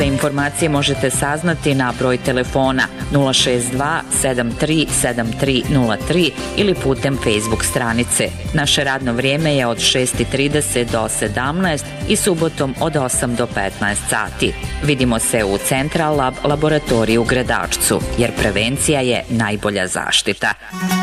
Sve informacije možete saznati na broj telefona 062 73 7303 ili putem Facebook stranice. Naše radno vrijeme je od 6:30 do 17 i subotom od 8 do 15 sati. Vidimo se u Central Lab laboratoriji u Gradačcu, jer prevencija je najbolja zaštita.